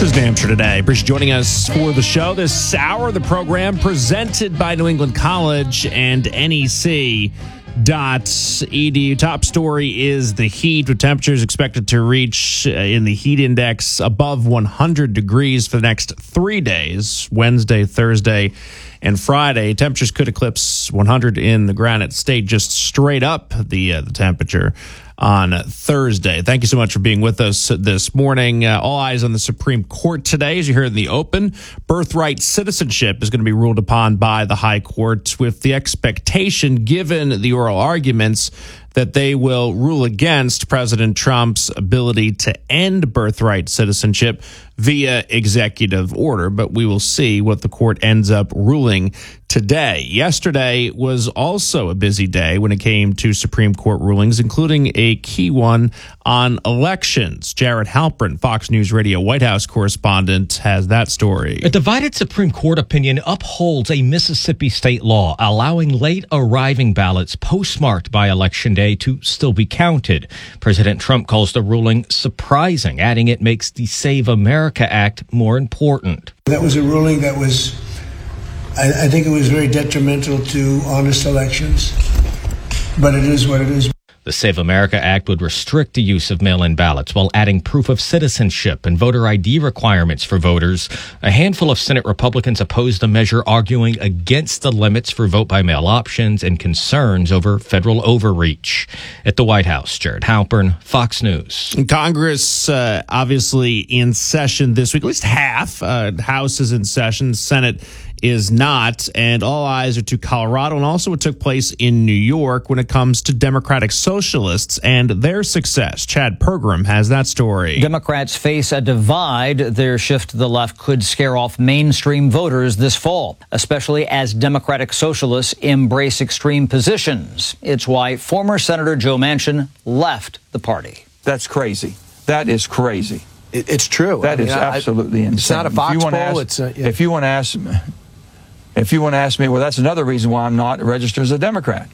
This is New Hampshire Today. Appreciate you joining us for the show this hour. The program presented by New England College and NEC.edu. Top story is the heat, with temperatures expected to reach in the heat index above 100 degrees for the next 3 days, Wednesday, Thursday, and Friday. Temperatures could eclipse 100 in the Granite State, just straight up the temperature on Thursday. Thank you so much for being with us this morning. All eyes on the Supreme Court today. As you heard in the open, birthright citizenship is going to be ruled upon by the High Court, with the expectation, given the oral arguments, that they will rule against President Trump's ability to end birthright citizenship via executive order. But we will see what the court ends up ruling today. Yesterday was also a busy day when it came to Supreme Court rulings, including a key one on elections. Jared Halpern, Fox News Radio White House correspondent, has that story. A divided Supreme Court opinion upholds a Mississippi state law allowing late arriving ballots postmarked by Election Day to still be counted. President Trump calls the ruling surprising, adding it makes the Save America Act more important. That was a ruling that was, I think it was very detrimental to honest elections, but it is what it is. The Save America Act would restrict the use of mail-in ballots while adding proof of citizenship and voter ID requirements for voters. A handful of Senate Republicans opposed the measure, arguing against the limits for vote-by-mail options and concerns over federal overreach. At the White House, Jared Halpern, Fox News. Congress obviously in session this week, at least half. House is in session, Senate is not, and all eyes are to Colorado and also what took place in New York when it comes to Democratic Socialists and their success. Chad Pergram has that story. Democrats face a divide. Their shift to the left could scare off mainstream voters this fall, especially as Democratic Socialists embrace extreme positions. It's why former Senator Joe Manchin left the party. That's crazy. That is crazy. It's true. That is absolutely insane. It's not a Fox poll. If you want to ask me, well, that's another reason why I'm not registered as a Democrat.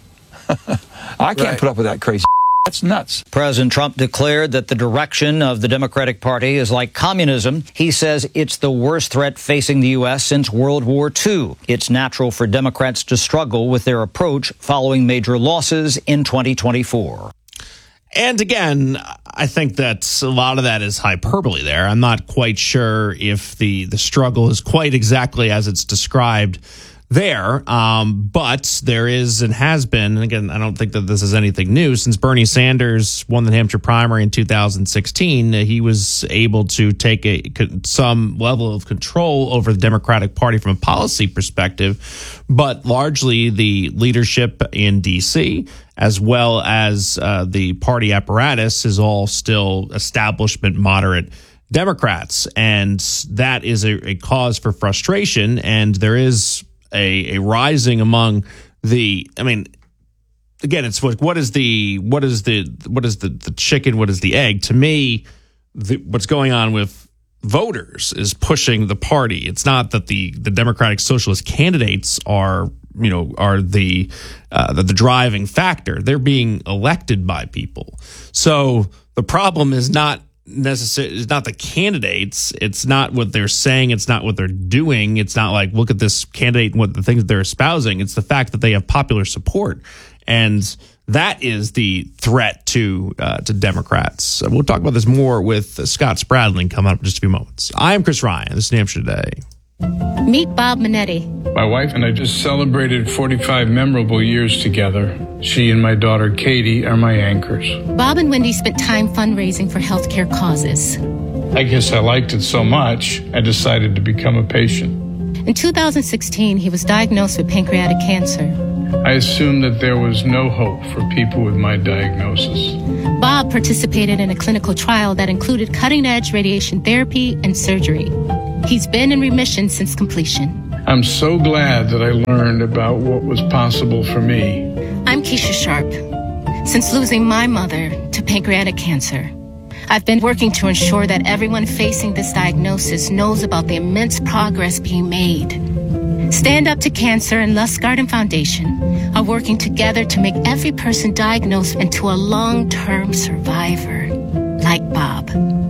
I can't put up with that crazy. That's nuts. President Trump declared that the direction of the Democratic Party is like communism. He says it's the worst threat facing the U.S. since World War II. It's natural for Democrats to struggle with their approach following major losses in 2024. And again, I think that a lot of that is hyperbole there. I'm not quite sure if the struggle is quite exactly as it's described there. But there is and has been, and again, I don't think that this is anything new. Since Bernie Sanders won the New Hampshire primary in 2016, he was able to take some level of control over the Democratic Party from a policy perspective, but largely the leadership in D.C., as well as the party apparatus, is all still establishment moderate Democrats. And that is a cause for frustration. And there is a rising among the, I mean, again, it's what is the chicken, what is the egg? To me, what's going on with voters is pushing the party. It's not that the Democratic Socialist candidates are the driving factor. They're being elected by people. So the problem is not necessarily, it's not the candidates. It's not what they're saying. It's not what they're doing. It's not like, look at this candidate and what the things they're espousing. It's the fact that they have popular support. And that is the threat to Democrats. We'll talk about this more with Scott Spradling coming up in just a few moments. I am Chris Ryan. This is New Hampshire Today. Meet Bob Minetti. My wife and I just celebrated 45 memorable years together. She and my daughter Katie are my anchors. Bob and Wendy spent time fundraising for healthcare causes. I guess I liked it so much, I decided to become a patient. In 2016, he was diagnosed with pancreatic cancer. I assumed that there was no hope for people with my diagnosis. Bob participated in a clinical trial that included cutting-edge radiation therapy and surgery. He's been in remission since completion. I'm so glad that I learned about what was possible for me. I'm Keisha Sharp. Since losing my mother to pancreatic cancer, I've been working to ensure that everyone facing this diagnosis knows about the immense progress being made. Stand Up to Cancer and Lusk Garden Foundation are working together to make every person diagnosed into a long-term survivor, like Bob.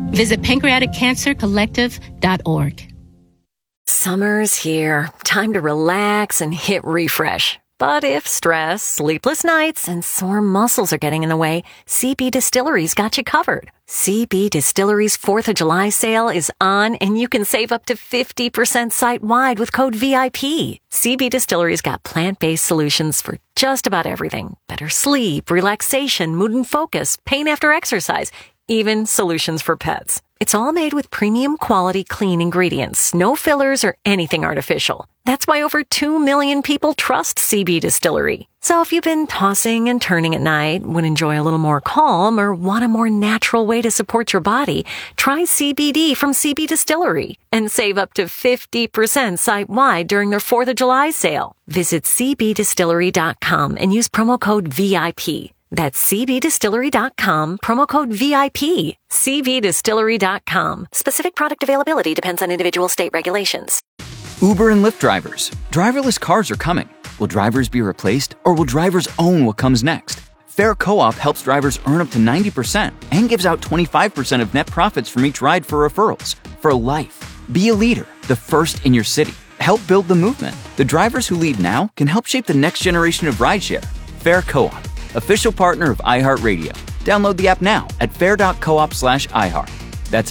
Visit pancreaticcancercollective.org. Summer's here. Time to relax and hit refresh. But if stress, sleepless nights, and sore muscles are getting in the way, CB Distillery's got you covered. CB Distillery's 4th of July sale is on, and you can save up to 50% site-wide with code VIP. CB Distillery's got plant-based solutions for just about everything. Better sleep, relaxation, mood and focus, pain after exercise, even solutions for pets. It's all made with premium quality clean ingredients, no fillers or anything artificial. That's why over 2 million people trust CB Distillery. So if you've been tossing and turning at night, would enjoy a little more calm, or want a more natural way to support your body, try CBD from CB Distillery and save up to 50% site-wide during their 4th of July sale. Visit cbdistillery.com and use promo code VIP. That's cbdistillery.com, promo code VIP. cbdistillery.com. Specific product availability depends on individual state regulations. Uber and Lyft drivers. Driverless cars are coming. Will drivers be replaced, or will drivers own what comes next? Fair Co-op helps drivers earn up to 90% and gives out 25% of net profits from each ride for referrals. For life. Be a leader, the first in your city. Help build the movement. The drivers who lead now can help shape the next generation of rideshare. Fair Co-op. Official partner of iHeartRadio. Download the app now at fair.coop/iHeart. That's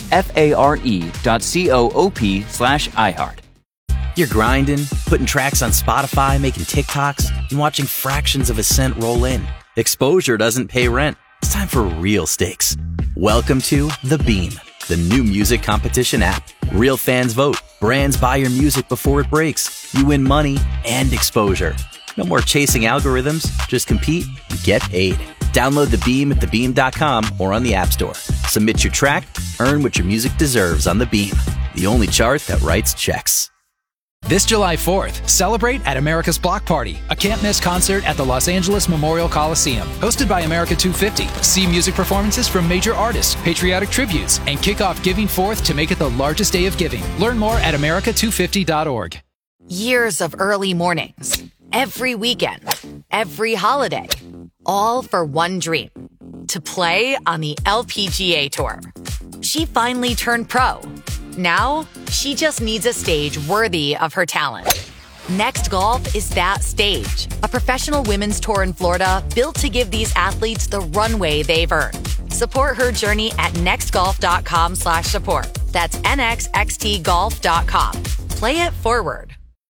FARE.coop/iHeart. You're grinding, putting tracks on Spotify, making TikToks, and watching fractions of a cent roll in. Exposure doesn't pay rent. It's time for real stakes. Welcome to The Beam, the new music competition app. Real fans vote. Brands buy your music before it breaks. You win money and exposure. No more chasing algorithms. Just compete and get paid. Download The Beam at thebeam.com or on the App Store. Submit your track, earn what your music deserves on The Beam, the only chart that writes checks. This July 4th, celebrate at America's Block Party, a can't-miss concert at the Los Angeles Memorial Coliseum. Hosted by America 250. See music performances from major artists, patriotic tributes, and kick off Giving 4th to make it the largest day of giving. Learn more at america250.org. Years of early mornings, every weekend, every holiday, all for one dream, to play on the LPGA Tour. She finally turned pro. Now, she just needs a stage worthy of her talent. Next Golf is that stage, a professional women's tour in Florida built to give these athletes the runway they've earned. Support her journey at nextgolf.com/support. That's nxxtgolf.com. Play it forward.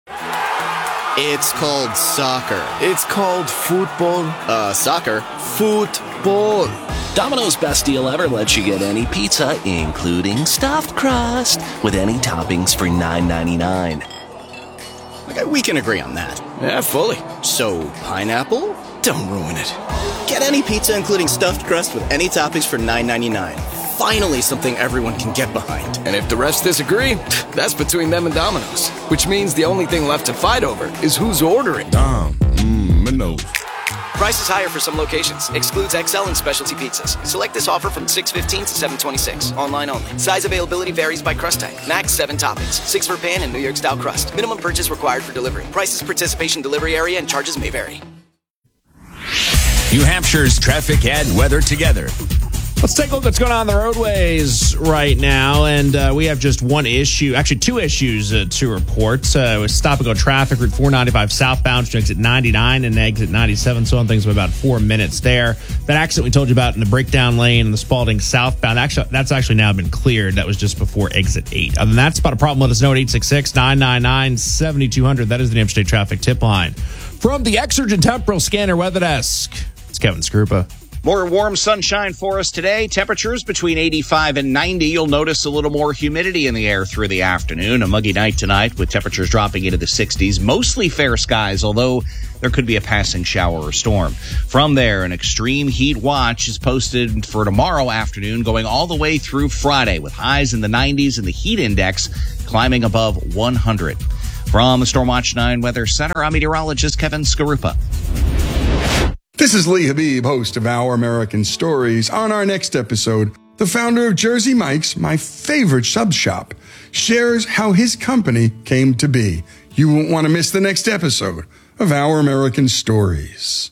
It's called soccer. It's called football. Soccer. Football. Domino's Best Deal Ever lets you get any pizza, including stuffed crust, with any toppings for $9.99. Okay, we can agree on that. Yeah, fully. So, pineapple? Don't ruin it. Get any pizza, including stuffed crust, with any toppings for $9.99. Finally, something everyone can get behind. And if the rest disagree, that's between them and Domino's. Which means the only thing left to fight over is who's ordering. Domino's. Price is higher for some locations. Excludes XL and specialty pizzas. Select this offer from 6/15 to 7/26. Online only. Size availability varies by crust type. Max 7 toppings. 6 for pan and New York style crust. Minimum purchase required for delivery. Prices, participation, delivery area, and charges may vary. New Hampshire's traffic and weather together. Let's take a look at what's going on the roadways right now. And we have just one issue, actually two issues to report. With stop-and-go traffic, Route 495 southbound to exit 99 and exit 97. So on things of about 4 minutes there. That accident we told you about in the breakdown lane and the Spalding southbound, actually, that's actually now been cleared. That was just before exit 8. Other than that, spot a problem, let us know at 866-999-7200. That is the New Hampshire State Traffic Tip Line. From the Exergen Temporal Scanner Weather Desk, it's Kevin Skrupa. More warm sunshine for us today. Temperatures between 85 and 90. You'll notice a little more humidity in the air through the afternoon. A muggy night tonight with temperatures dropping into the 60s. Mostly fair skies, although there could be a passing shower or storm. From there, an extreme heat watch is posted for tomorrow afternoon, going all the way through Friday with highs in the 90s and the heat index climbing above 100. From the Stormwatch 9 Weather Center, I'm meteorologist Kevin Skarupa. This is Lee Habib, host of Our American Stories. On our next episode, the founder of Jersey Mike's, my favorite sub shop, shares how his company came to be. You won't want to miss the next episode of Our American Stories.